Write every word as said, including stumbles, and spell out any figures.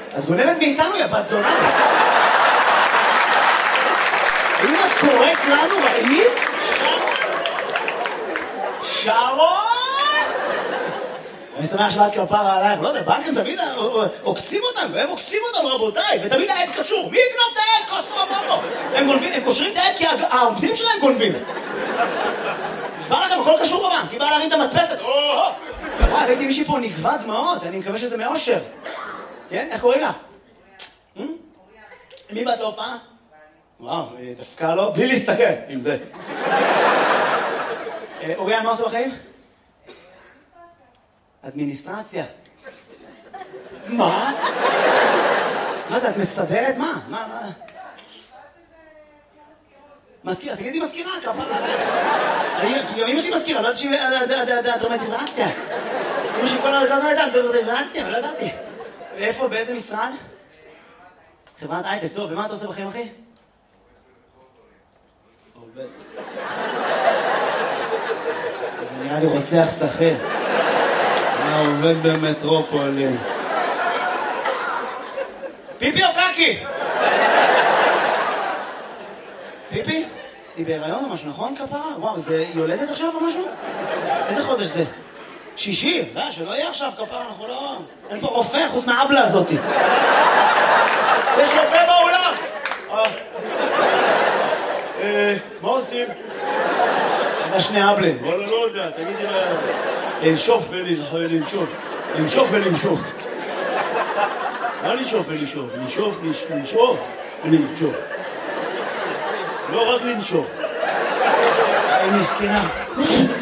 את גונבת מאיתנו, יא בת זונה. אם את קוראת לנו רעים? שרון! אני שמח שלאת כפרה עלייך, לא יודע, בנקים תמיד עוקצים אותנו, הם עוקצים אותנו רבותיי, ותמיד העד קשור. מי יקנוף את העד? כוסו בובו. הם קושרים את העד כי העובדים שלהם גונבים. נשבע לכם, הכל קשור בבנק, היא באה להרים את המדפסת. וואי, ראיתי מישהי פה נגבה דמעות, אני מקווה שזה מאושר. כן? איך קוראים לה? מי באת להופעה? וואו, דווקא לא, בלי להסתכל עם זה. אוריאן, מה עושה בחיים? אדמיניסטרציה. מה? מה זה, את מסדרת? מה? מה, מה? מזכירה, תגידי מזכירה, כפרה עליך. כי אמא שלי מזכירה, לא יודעת שהיא דרמטיזציה. אמא שלי כל הדרגות לא יודעת, דרמטיזציה, אבל לא ידעתי. ואיפה, באיזה משרד? חברת הייטק, טוב, ומה אתה עושה בחיים, אחי? עובד. זה נראה לי רוצח שכיר. מה עובד במטרופולין? פיפי או קקי? פיפי? היא בהיריון או משהו, נכון כפרה? וואו, זה יולדת עכשיו או משהו? איזה חודש זה? שישי? לא, שלא יהיה עכשיו כפרה, אנחנו לא... אין פה רופא חוץ מהאבלה הזאתי. יש רופא באולם! מה עושים? זה שני אבלים. וואלה, לא יודע, תגידי לה... לנשוף ולנשוף. לנשוף ולנשוף. מה לנשוף ולנשוף? לנשוף, לנשוף ולנשוף. לא רק לנשוף. היא מסכנה.